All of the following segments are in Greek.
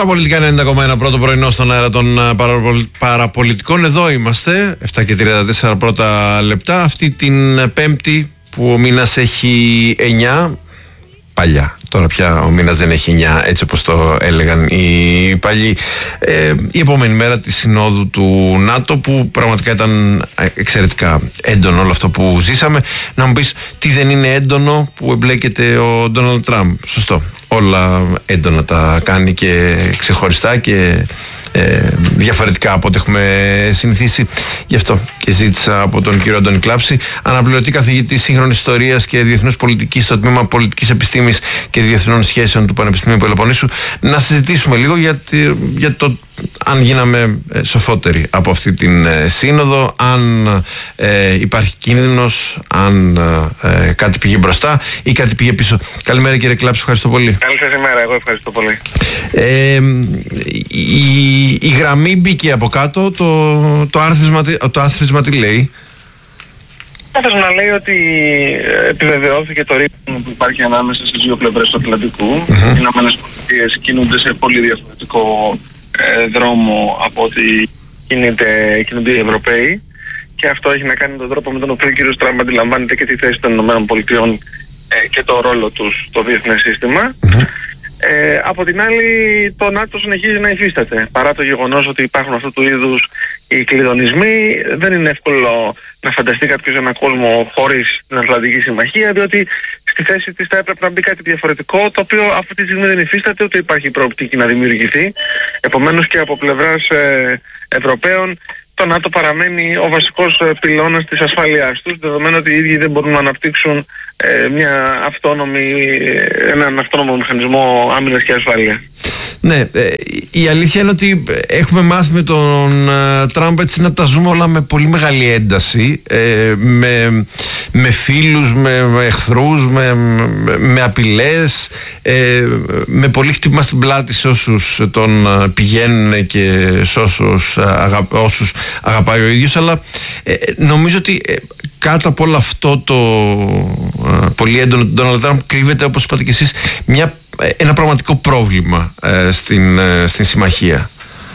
Παραπολιτικά 90,1 πρώτο πρωινό στον αέρα των παραπολιτικών. Εδώ είμαστε, 7 και 34 πρώτα λεπτά. Αυτή την Πέμπτη που ο μήνας έχει 9, παλιά. Τώρα πια ο μήνας δεν έχει 9, έτσι όπως το έλεγαν οι παλιοί. Η επόμενη μέρα της συνόδου του ΝΑΤΟ, που πραγματικά ήταν εξαιρετικά έντονο όλο αυτό που ζήσαμε. Να μου πεις, τι δεν είναι έντονο που εμπλέκεται ο Ντόναλντ Τραμπ? Σωστό. Όλα έντονα τα κάνει και ξεχωριστά και διαφορετικά από ό,τι έχουμε συνηθίσει. Γι' αυτό και ζήτησα από τον κύριο Αντώνη Κλάψη, αναπληρωτή καθηγητή σύγχρονης ιστορίας και διεθνούς πολιτικής στο τμήμα πολιτικής επιστήμης και διεθνών σχέσεων του Πανεπιστημίου Πελοποννήσου, να συζητήσουμε λίγο για το αν γίναμε σοφότεροι από αυτή την σύνοδο, αν υπάρχει κίνδυνος, αν κάτι πήγε μπροστά ή κάτι πήγε πίσω. Καλημέρα κύριε Κλάψη, ευχαριστώ πολύ. Καλή σας ημέρα, εγώ ευχαριστώ πολύ. Η γραμμή μπήκε από κάτω, το άθροισμα τι λέει? Ήθελα να λέει ότι επιβεβαιώθηκε το ρήγμα που υπάρχει ανάμεσα στις δύο πλευρές του Ατλαντικού. Οι Ηνωμένες Πολιτείες κινούνται σε πολύ διαφορετικό δρόμο από ότι κινούνται οι Ευρωπαίοι, και αυτό έχει να κάνει με τον τρόπο με τον οποίο ο κ. Τραμπ αντιλαμβάνεται και τη θέση των Ηνωμένων Πολιτειών και το ρόλο τους στο διεθνές σύστημα. Από την άλλη, το ΝΑΤΟ συνεχίζει να υφίσταται. Παρά το γεγονός ότι υπάρχουν αυτού του είδους οι κλειδονισμοί, δεν είναι εύκολο να φανταστεί κάποιος έναν κόσμο χωρίς την Ατλαντική Συμμαχία, διότι στη θέση της θα έπρεπε να μπει κάτι διαφορετικό, το οποίο αυτή τη στιγμή δεν υφίσταται, ούτε υπάρχει προοπτική να δημιουργηθεί. Επομένως και από πλευράς Ευρωπαίων, το ΝΑΤΟ παραμένει ο βασικός πυλώνας της ασφάλειάς τους, δεδομένου ότι οι ίδιοι δεν μπορούν να αναπτύξουν έναν αυτόνομο μηχανισμό άμυνας και ασφάλειας. Ναι, η αλήθεια είναι ότι έχουμε μάθει με τον Τραμπ έτσι να τα ζούμε όλα με πολύ μεγάλη ένταση, με φίλους, με εχθρούς, με απειλές, με πολύ χτύπημα στην πλάτη σε όσους τον πηγαίνουν και σε όσους αγαπάει ο ίδιος, αλλά νομίζω ότι κάτω από όλο αυτό το πολύ έντονο του Ντόναλντ Τραμπ κρύβεται, όπως είπατε και εσείς, ένα πραγματικό πρόβλημα στην συμμαχία.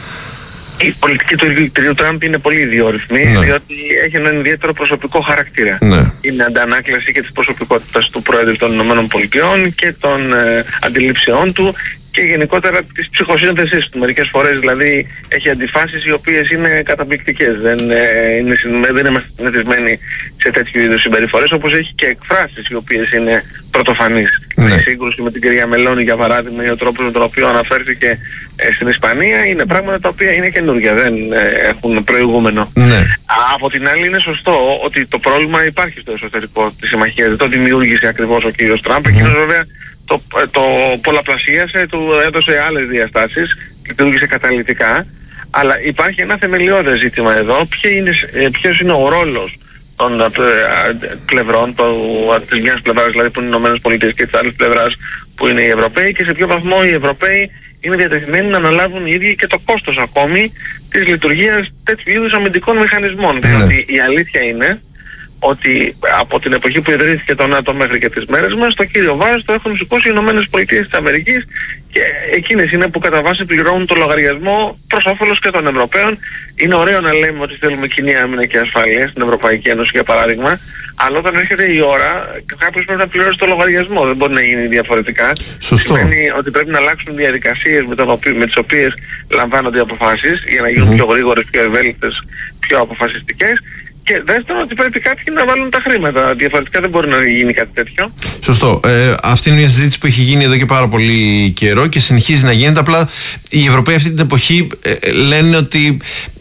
Η πολιτική του κ. Τραμπ είναι πολύ ιδιόρυθμη, διότι έχει έναν ιδιαίτερο προσωπικό χαρακτήρα. Είναι αντανάκλαση και της προσωπικότητας του Πρόεδρου των Ηνωμένων Πολιτειών και των αντιλήψεών του και γενικότερα της ψυχοσύνθεσης του. Μερικές φορές δηλαδή έχει αντιφάσεις οι οποίες είναι καταπληκτικές. Δεν είμαστε συνηθισμένοι σε τέτοιου είδους συμπεριφορές, όπως έχει και εκφράσεις οι οποίες είναι πρωτοφανείς. Η σύγκρουση με την κυρία Μελώνη, για παράδειγμα, ή ο τρόπος με τον οποίο αναφέρθηκε στην Ισπανία, είναι πράγματα τα οποία είναι καινούργια, δεν έχουν προηγούμενο. Από την άλλη είναι σωστό ότι το πρόβλημα υπάρχει στο εσωτερικό της συμμαχίας. Δεν το δημιούργησε ακριβώς ο κύριος Τραμπ. Εκείνος βέβαια το πολλαπλασίασε, του έδωσε άλλες διαστάσεις, λειτουργήσε καταλυτικά, αλλά υπάρχει ένα θεμελιώδες ζήτημα εδώ. Ποιος είναι ο ρόλος των πλευρών, της μιας πλευράς δηλαδή που είναι οι Ηνωμένες Πολιτείες και της άλλης πλευράς που είναι οι Ευρωπαίοι, και σε ποιο βαθμό οι Ευρωπαίοι είναι διατεθειμένοι να αναλάβουν οι ίδιοι και το κόστος ακόμη της λειτουργίας τέτοιου είδους αμυντικών μηχανισμών. Διότι η αλήθεια είναι ότι από την εποχή που ιδρύθηκε το ΝΑΤΟ μέχρι και τις μέρες μας, το κύριο βάρος το έχουν σηκώσει οι Ηνωμένες Πολιτείες της Αμερικής, και εκείνες είναι που κατά βάση πληρώνουν το λογαριασμό προς όφελος και των Ευρωπαίων. Είναι ωραίο να λέμε ότι θέλουμε κοινή άμυνα και ασφάλεια στην Ευρωπαϊκή Ένωση, για παράδειγμα, αλλά όταν έρχεται η ώρα κάποιος πρέπει να πληρώσει το λογαριασμό, δεν μπορεί να γίνει διαφορετικά. Σημαίνει ότι πρέπει να αλλάξουν διαδικασίες με τις οποίες λαμβάνονται οι αποφάσεις για να γίνουν πιο γρήγορες, πιο ευέλικτες, πιο αποφασιστικές. Και δεύτερον, ότι πρέπει κάποιοι να βάλουν τα χρήματα. Διαφορετικά δεν μπορεί να γίνει κάτι τέτοιο. Σωστό. Αυτή είναι μια συζήτηση που έχει γίνει εδώ και πάρα πολύ καιρό και συνεχίζει να γίνεται. Απλά οι Ευρωπαίοι αυτή την εποχή λένε ότι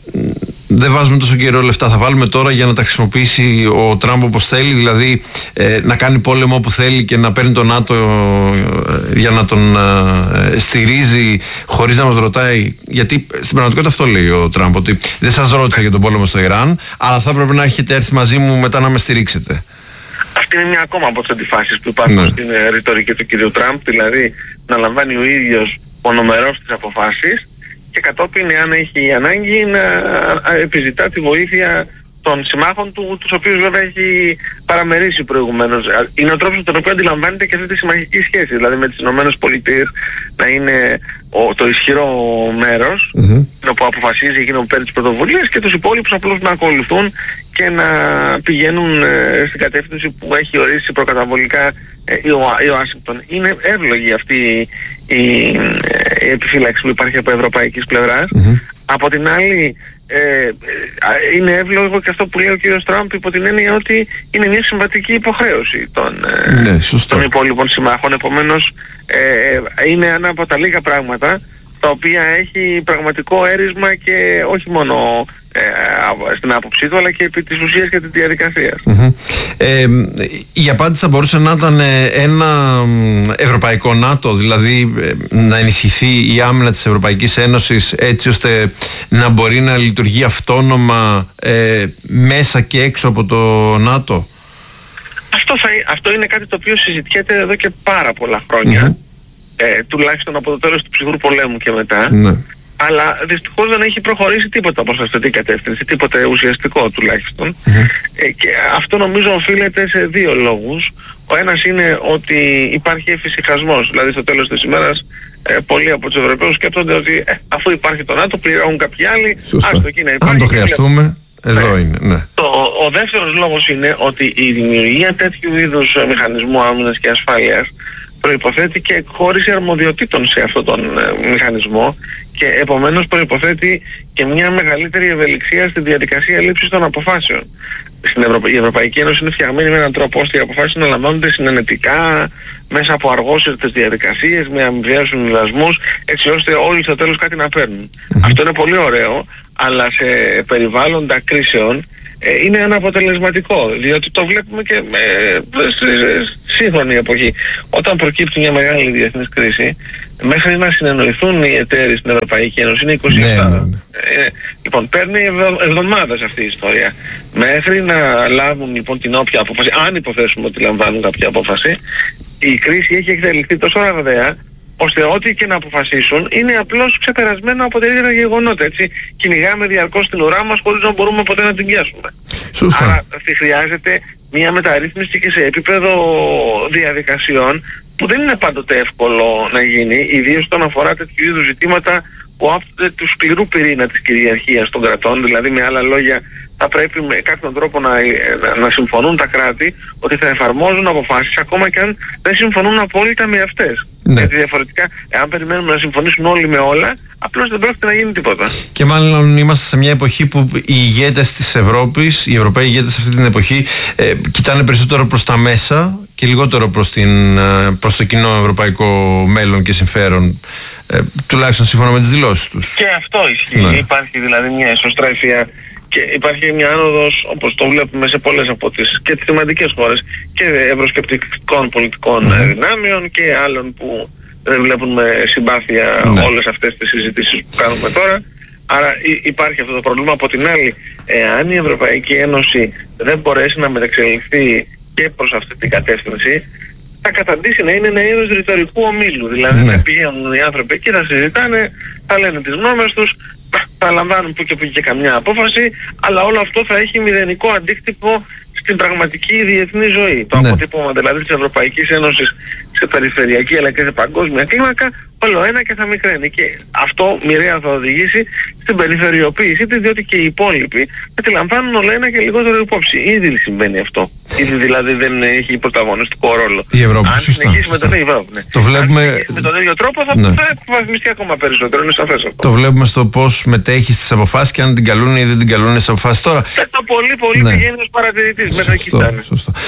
δεν βάζουμε τόσο καιρό λεφτά, θα βάλουμε τώρα για να τα χρησιμοποιήσει ο Τραμπ όπως θέλει, δηλαδή να κάνει πόλεμο όπου θέλει και να παίρνει τον ΝΑΤΟ για να τον στηρίζει χωρίς να μας ρωτάει, γιατί στην πραγματικότητα αυτό λέει ο Τραμπ, ότι δεν σας ρώτησα για τον πόλεμο στο Ιράν, αλλά θα έπρεπε να έχετε έρθει μαζί μου μετά να με στηρίξετε. Αυτή είναι μια ακόμα από τις αντιφάσεις που υπάρχουν στην ρητορική του κ. Τραμπ, δηλαδή να λαμβάνει ο ίδιος μονομερώς τις αποφάσεις και κατόπιν, εάν έχει ανάγκη, να επιζητά τη βοήθεια των συμμάχων του, τους οποίους βέβαια έχει παραμερίσει προηγουμένως. Είναι ο τρόπος με τον οποίο αντιλαμβάνεται και αυτή τη συμμαχική σχέση, δηλαδή με τις Ηνωμένες Πολιτείες να είναι το ισχυρό μέρος, που αποφασίζει εκείνο που παίρνει τις πρωτοβουλίες, και τους υπόλοιπους απλώς να ακολουθούν και να πηγαίνουν στην κατεύθυνση που έχει ορίσει προκαταβολικά η Ουάσιγκτον. Είναι εύλογη αυτή η επιφύλαξη που υπάρχει από ευρωπαϊκής πλευράς. Από την άλλη, είναι εύλογο και αυτό που λέει ο κύριος Τραμπ, υπό την έννοια ότι είναι μια συμβατική υποχρέωση των υπόλοιπων συμμάχων. Επομένως είναι ένα από τα λίγα πράγματα τα οποία έχει πραγματικό έρισμα, και όχι μόνο στην άποψή του, αλλά και επί της ουσίας και της διαδικασίας. Η απάντηση θα μπορούσε να ήταν ένα ευρωπαϊκό ΝΑΤΟ, δηλαδή να ενισχυθεί η άμυνα της Ευρωπαϊκής Ένωσης έτσι ώστε να μπορεί να λειτουργεί αυτόνομα μέσα και έξω από το ΝΑΤΟ. Αυτό είναι κάτι το οποίο συζητιέται εδώ και πάρα πολλά χρόνια, τουλάχιστον από το τέλος του ψυχρού πολέμου και μετά. Αλλά δυστυχώς δεν έχει προχωρήσει τίποτα προς αυτή την κατεύθυνση, τίποτα ουσιαστικό τουλάχιστον. Και αυτό νομίζω οφείλεται σε δύο λόγους. Ο ένας είναι ότι υπάρχει εφησυχασμός, δηλαδή στο τέλος της ημέρας πολλοί από τους Ευρωπαίους σκέφτονται ότι αφού υπάρχει το ΝΑΤΟ, πληρώνουν κάποιοι άλλοι, άστο εκεί να υπάρχει. Αν το χρειαστούμε, εδώ είναι. Ναι. Ο δεύτερος λόγος είναι ότι η δημιουργία τέτοιου είδους μηχανισμού άμυνας και ασφάλειας προϋποθέτει και εκχώρηση αρμοδιοτήτων σε αυτόν τον μηχανισμό, και επομένως προϋποθέτει και μια μεγαλύτερη ευελιξία στη διαδικασία λήψης των αποφάσεων. Η Ευρωπαϊκή Ένωση είναι φτιαγμένη με έναν τρόπο ώστε οι αποφάσεις να λαμβάνονται συνενετικά, μέσα από αργόσυρτες διαδικασίες, με αμοιβαίους συμβιβασμούς, έτσι ώστε όλοι στο τέλος κάτι να παίρνουν. Αυτό είναι πολύ ωραίο, αλλά σε περιβάλλοντα κρίσεων είναι αναποτελεσματικό, διότι το βλέπουμε και στη σύγχρονη εποχή. Όταν προκύπτει μια μεγάλη διεθνής κρίση, μέχρι να συνεννοηθούν οι εταίροι στην Ευρωπαϊκή Ένωση είναι 27. Λοιπόν, παίρνει εβδομάδες αυτή η ιστορία. Μέχρι να λάβουν λοιπόν την όποια απόφαση, αν υποθέσουμε ότι λαμβάνουν κάποια απόφαση, η κρίση έχει εξελιχθεί τόσο ραγδαία, ώστε ό,τι και να αποφασίσουν είναι απλώς ξεπερασμένο από τα ίδια γεγονότα. Έτσι, κυνηγάμε διαρκώς την ουρά μας χωρίς να μπορούμε ποτέ να την πιάσουμε. Άρα χρειάζεται μια μεταρρύθμιση και σε επίπεδο διαδικασιών, που δεν είναι πάντοτε εύκολο να γίνει, ιδίως όταν αφορά τέτοιου είδους ζητήματα που άπτονται του σκληρού πυρήνα της κυριαρχίας των κρατών. Δηλαδή, με άλλα λόγια, θα πρέπει με κάποιον τρόπο να συμφωνούν τα κράτη ότι θα εφαρμόζουν αποφάσεις ακόμα και αν δεν συμφωνούν απόλυτα με αυτές. Γιατί διαφορετικά, εάν περιμένουμε να συμφωνήσουν όλοι με όλα, απλώς δεν πρόκειται να γίνει τίποτα. Και μάλλον είμαστε σε μια εποχή που οι ηγέτες της Ευρώπης, οι Ευρωπαίοι ηγέτες αυτή την εποχή, κοιτάνε περισσότερο προς τα μέσα και λιγότερο προς το κοινό ευρωπαϊκό μέλλον και συμφέρον, τουλάχιστον σύμφωνα με τις δηλώσεις τους. Και αυτό ισχύει. Υπάρχει δηλαδή μια ισοστρέφεια και υπάρχει μια άνοδος, όπως το βλέπουμε σε πολλές από τις και τις σημαντικές χώρες, και ευρωσκεπτικών πολιτικών δυνάμεων και άλλων που δεν βλέπουν με συμπάθεια όλες αυτές τις συζητήσεις που κάνουμε τώρα. Άρα υπάρχει αυτό το πρόβλημα. Από την άλλη, αν η Ευρωπαϊκή Ένωση δεν μπορέσει να μεταξελιχθεί και προς αυτή την κατεύθυνση, θα καταντήσει να είναι ένα είδος ρητορικού ομίλου. Δηλαδή θα πηγαίνουν οι άνθρωποι εκεί, θα συζητάνε, θα λένε τις γνώμες τους, θα λαμβάνουν που και που και καμιά απόφαση, αλλά όλο αυτό θα έχει μηδενικό αντίκτυπο στην πραγματική διεθνή ζωή. Το αποτύπωμα δηλαδή της Ευρωπαϊκής Ένωσης σε περιφερειακή αλλά και σε παγκόσμια κλίμακα όλο ένα και θα μικραίνει, και αυτό μοιραία θα οδηγήσει στην περιφερειοποίησή της, διότι και οι υπόλοιποι αντιλαμβάνουν όλο ένα και λιγότερο υπόψη. Ήδη συμβαίνει αυτό. Ήδη δηλαδή δεν έχει πρωταγωνιστικό ρόλο. Η Ευρώπη, αν συνεχίσει με τον Ευρώπη, το βλέπουμε με τον ίδιο τρόπο θα υποβαθμιστεί ακόμα περισσότερο. Είναι σαφές αυτό. Το βλέπουμε στο πώς μετέχει στις αποφάσεις και αν την καλούν ή δεν την καλούν στις αποφάσεις τώρα. Το πολύ πηγαίνει ως παρατηρητής. Μέχρι εκεί ήταν.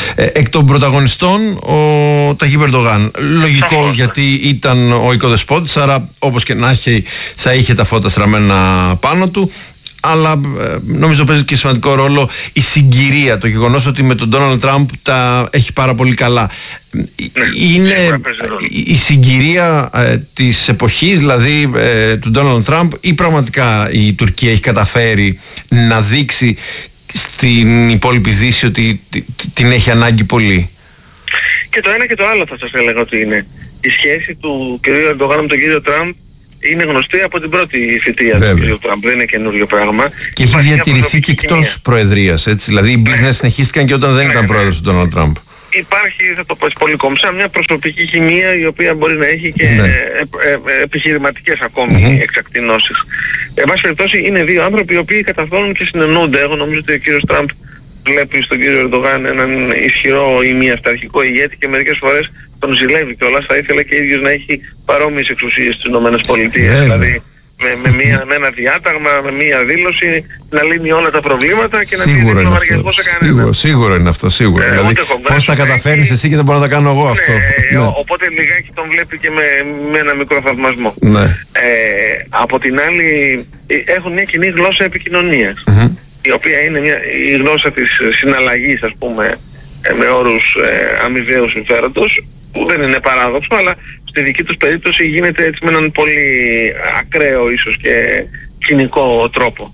Εκ των πρωταγωνιστών ο Ταγίπ Ερντογάν. Λογικό, γιατί ήταν ο οικοδεσπότης, άρα όπως και να έχει θα είχε τα φώτα στραμμένα πάνω του. Αλλά νομίζω παίζει και σημαντικό ρόλο η συγκυρία, το γεγονός ότι με τον Ντόναλντ Τραμπ τα έχει πάρα πολύ καλά. Είναι η συγκυρία της εποχής, δηλαδή του Ντόναλντ Τραμπ, ή πραγματικά η Τουρκία έχει καταφέρει να δείξει στην υπόλοιπη Δύση ότι την έχει ανάγκη πολύ? Και το ένα και το άλλο θα σας έλεγα ότι είναι. Η σχέση του κ. Ερντογάν με τον κ. Τραμπ είναι γνωστή από την πρώτη θητεία του Τραμπ, δεν είναι καινούριο πράγμα. Και έχει διατηρηθεί και εκτός προεδρίας, έτσι, δηλαδή οι business συνεχίστηκαν και όταν δεν ήταν πρόεδρος του Ντόναλντ Τραμπ. Υπάρχει, θα το πω πολύ κομψά, μια προσωπική χημεία η οποία μπορεί να έχει και επιχειρηματικές ακόμη εξακτηνώσεις. Εν πάση περιπτώσει είναι δύο άνθρωποι οι οποίοι καταφέρνουν και συνεννοούνται. Εγώ νομίζω ότι ο κύριος Τραμπ βλέπει στον κύριο Ερντογάν έναν ισχυρό ή μη αυταρχικό ηγέτη και μερικές φορές τον ζηλεύει κιόλας. Θα ήθελε και ίδιος να έχει παρόμοιες εξουσίες στις ΗΠΑ. Δηλαδή με ένα διάταγμα, με μια δήλωση να λύνει όλα τα προβλήματα και να μην είναι λογαριασμό σε κανέναν. Σίγουρο είναι αυτό, σίγουρα. Δηλαδή πώς τα καταφέρνεις εσύ και δεν μπορώ να τα κάνω εγώ αυτό. Οπότε λιγάκι τον βλέπει και με ένα μικρό θαυμασμό. Από την άλλη έχουν μια κοινή γλώσσα επικοινωνίας, η οποία είναι η γλώσσα της συναλλαγής, ας πούμε, με όρους αμοιβαίου συμφέροντος, που δεν είναι παράδοξο, αλλά στη δική τους περίπτωση γίνεται έτσι με έναν πολύ ακραίο ίσως και κοινικό τρόπο.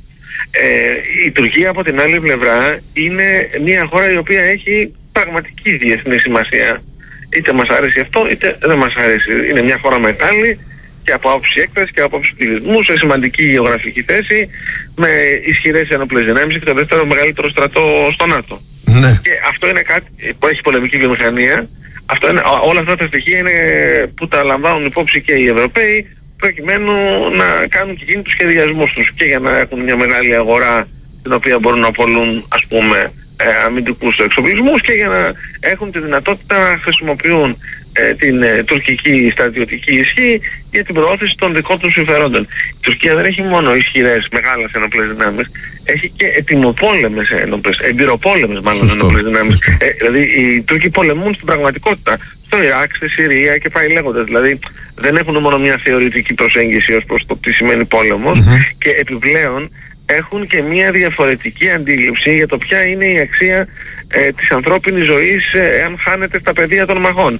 Η Τουρκία από την άλλη πλευρά είναι μια χώρα η οποία έχει πραγματική διεθνή σημασία. Είτε μας αρέσει αυτό είτε δεν μας αρέσει. Είναι μια χώρα μεγάλη και από άποψη έκταση και από άποψη πληθυσμού, σε σημαντική γεωγραφική θέση, με ισχυρές ενόπλες δυνάμεις και το δεύτερο μεγαλύτερο στρατό στο ΝΑΤΟ. Και αυτό είναι κάτι που έχει πολεμική βιομηχανία. Όλα αυτά τα στοιχεία είναι που τα λαμβάνουν υπόψη και οι Ευρωπαίοι, προκειμένου να κάνουν και εκείνοι τους σχεδιασμούς τους και για να έχουν μια μεγάλη αγορά την οποία μπορούν να απολούν, ας πούμε, αμυντικούς εξοπλισμούς, και για να έχουν τη δυνατότητα να χρησιμοποιούν την τουρκική στρατιωτική ισχύ για την προώθηση των δικών τους συμφερόντων. Η Τουρκία δεν έχει μόνο ισχυρές μεγάλες ενόπλες δυνάμεις, έχει και ετοιμοπόλεμες ενόπλες, εμπειροπόλεμες μάλλον ενόπλες δυνάμεις. Δηλαδή οι Τούρκοι πολεμούν στην πραγματικότητα στο Ιράκ, στη Συρία και πάει λέγοντας. Δηλαδή δεν έχουν μόνο μια θεωρητική προσέγγιση ως προς το τι σημαίνει πόλεμος, και επιπλέον έχουν και μια διαφορετική αντίληψη για το ποια είναι η αξία της ανθρώπινης ζωής αν χάνεται στα πεδία των μαχών.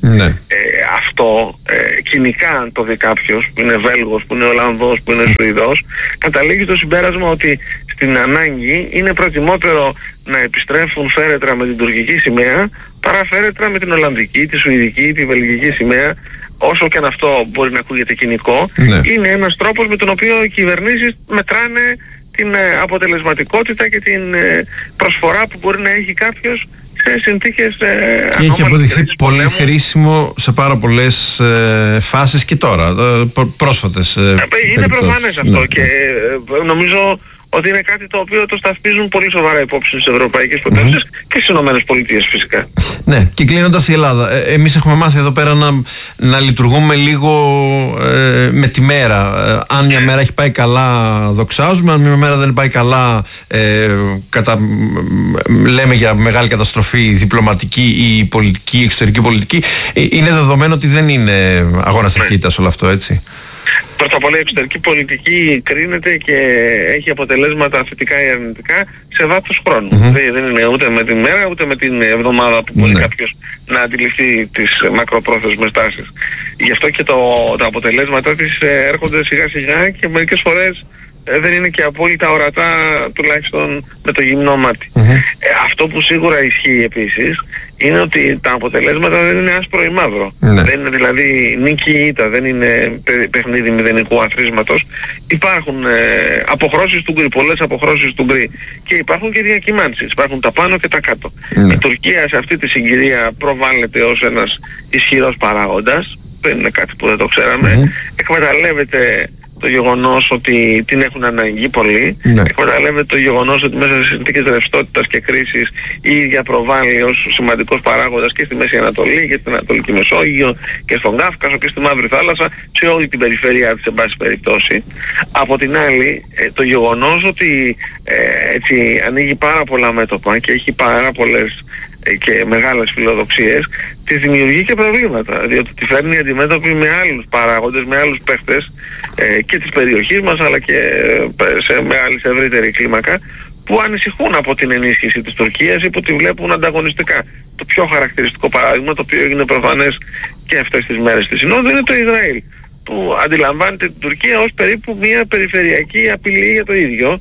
Αυτό κοινικά, αν το δει κάποιος που είναι Βέλγος, που είναι Ολλανδός, που είναι Σουηδός, καταλήγει στο συμπέρασμα ότι στην ανάγκη είναι προτιμότερο να επιστρέφουν φέρετρα με την τουρκική σημαία παρά φέρετρα με την Ολλανδική, τη Σουηδική, τη Βελγική σημαία. Όσο και αν αυτό μπορεί να ακούγεται κοινικό, είναι ένας τρόπος με τον οποίο οι κυβερνήσεις μετράνε την αποτελεσματικότητα και την προσφορά που μπορεί να έχει κάποιος σε συνθήκες και έχει αποδειχθεί πολύ χρήσιμο σε πάρα πολλές φάσεις και τώρα, πρόσφατες. Είναι προφανές αυτό και νομίζω ότι είναι κάτι το οποίο το σταθμίζουν πολύ σοβαρά υπόψη στις ευρωπαϊκές πρωτεύουσες και στις ΗΠΑ φυσικά. Ναι, και κλείνοντας η Ελλάδα, εμείς έχουμε μάθει εδώ πέρα να λειτουργούμε λίγο με τη μέρα. Αν μια μέρα έχει πάει καλά, δοξάζουμε. Αν μια μέρα δεν πάει καλά, λέμε για μεγάλη καταστροφή διπλωματική ή πολιτική, εξωτερική πολιτική. Είναι δεδομένο ότι δεν είναι αγώνας ταχύτητας όλο αυτό, έτσι. Πρώτα απ' όλα η εξωτερική πολιτική κρίνεται και έχει αποτελέσματα θετικά ή αρνητικά σε βάθος χρόνου. Δεν είναι ούτε με τη μέρα ούτε με την εβδομάδα που μπορεί κάποιος να αντιληφθεί τις μακροπρόθεσμες τάσεις. Γι' αυτό και τα αποτελέσματα της έρχονται σιγά σιγά και μερικές φορές δεν είναι και απόλυτα ορατά, τουλάχιστον με το γυμνό μάτι. Αυτό που σίγουρα ισχύει επίσης είναι ότι τα αποτελέσματα δεν είναι άσπρο ή μαύρο. Δεν είναι δηλαδή νίκη ή ήττα, δεν είναι παιχνίδι μηδενικού αθροίσματος. Υπάρχουν αποχρώσεις του γκρι, πολλές αποχρώσεις του γκρι, και υπάρχουν και διακυμάνσεις, υπάρχουν τα πάνω και τα κάτω. Η Τουρκία σε αυτή τη συγκυρία προβάλλεται ως ένας ισχυρός παράγοντας, δεν είναι κάτι που δεν το ξέραμε, εκμεταλλεύεται το γεγονός ότι την έχουν ανάγκη πολύ, εκμεταλλεύεται το γεγονός ότι μέσα σε συνθήκες ρευστότητας και κρίσης η ίδια προβάλλει ως σημαντικός παράγοντας και στη Μέση Ανατολή και στην Ανατολική Μεσόγειο και στον Κάφκασο και στη Μαύρη Θάλασσα, σε όλη την περιφέρεια της εν πάση περιπτώσει. Από την άλλη, το γεγονός ότι έτσι ανοίγει πάρα πολλά μέτωπα και έχει πάρα πολλές και μεγάλες φιλοδοξίες, τη δημιουργεί και προβλήματα, διότι τη φέρνει αντιμέτωπη με άλλους παράγοντες, με άλλους παίχτες και της περιοχής μας, αλλά και σε μεγάλη, σε ευρύτερη κλίμακα, που ανησυχούν από την ενίσχυση της Τουρκίας ή που τη βλέπουν ανταγωνιστικά. Το πιο χαρακτηριστικό παράδειγμα, το οποίο έγινε προφανές και αυτές τις μέρες της Συνόδου, είναι το Ισραήλ, που αντιλαμβάνεται την Τουρκία ως περίπου μια περιφερειακή απειλή για το ίδιο,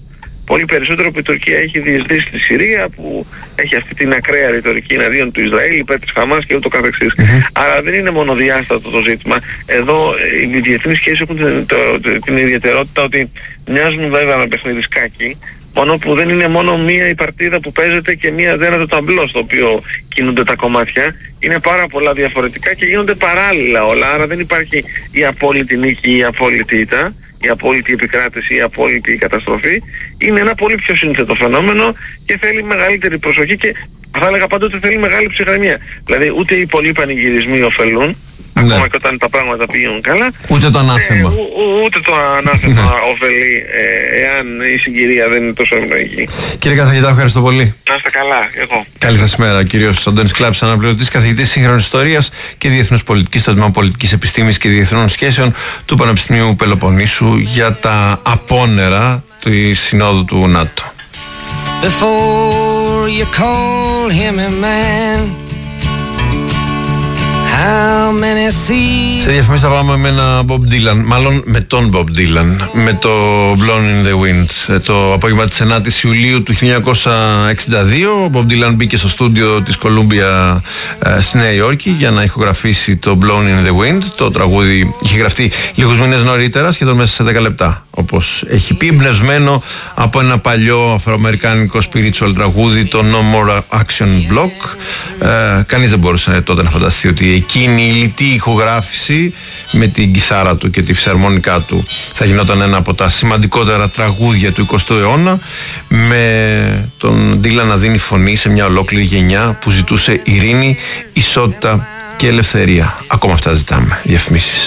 Πολύ περισσότερο που η Τουρκία έχει διεισδύσει στη Συρία, που έχει αυτή την ακραία ρητορική εναντίον του Ισραήλ, υπέρ της Χαμάς και ούτω καθεξής. Άρα δεν είναι μονοδιάστατο το ζήτημα. Εδώ οι διεθνείς σχέσεις έχουν την ιδιαιτερότητα ότι μοιάζουν βέβαια με παιχνίδι σκάκι, μόνο που δεν είναι μόνο μία η παρτίδα που παίζεται και ένα το ταμπλό στο οποίο κινούνται τα κομμάτια. Είναι πάρα πολλά διαφορετικά και γίνονται παράλληλα όλα, άρα δεν υπάρχει η απόλυτη νίκη ή η απόλυτη ήττα, η απόλυτη επικράτηση ή η απόλυτη καταστροφή. Είναι ένα πολύ πιο σύνθετο φαινόμενο και θέλει μεγαλύτερη προσοχή και θα έλεγα πάντοτε θέλει μεγάλη ψυχραιμία. Δηλαδή ούτε οι πολλοί πανηγυρισμοί ωφελούν, ακόμα και όταν τα πράγματα πηγαίνουν καλά, ούτε το ανάθεμα. Ούτε το ανάθεμα ωφελεί εάν η συγκυρία δεν είναι τόσο ευνοϊκή. Κύριε καθηγητά, ευχαριστώ πολύ. Να είστε καλά, εγώ. Καλή σας μέρα, κύριος Αντώνης Κλάπης, αναπληρωτής καθηγητής σύγχρονης ιστορίας και διεθνούς πολιτικής στο Τμήμα Πολιτικής Επιστήμης και Διεθνών Σχέσεων του Πανεπιστημίου Πελοποννήσου για τα απόνερα της Συνόδου του ΝΑΤΟ. Before you call him a man, σε διαφημίσεις θα πάμε με ένα Bob Dylan, μάλλον με τον Bob Dylan, με το Blown in the Wind. Το απόγευμα της 9ης Ιουλίου του 1962 ο Bob Dylan μπήκε στο στούντιο της Columbia στη Νέα Υόρκη για να ηχογραφήσει το Blown in the Wind. Το τραγούδι είχε γραφτεί λίγους μήνες νωρίτερα, σχεδόν μέσα σε 10 λεπτά, όπως έχει πει, εμπνευσμένο από ένα παλιό αφροαμερικάνικο spiritual τραγούδι, το No More Action Block. Κανείς δεν μπορούσε τότε να φανταστεί ότι εκείνη η λιτή ηχογράφηση με την κιθάρα του και τη φυσαρμονικά του θα γινόταν ένα από τα σημαντικότερα τραγούδια του 20ου αιώνα, με τον Dylan να δίνει φωνή σε μια ολόκληρη γενιά που ζητούσε ειρήνη, ισότητα και ελευθερία. Ακόμα αυτά ζητάμε. Διαφημίσεις.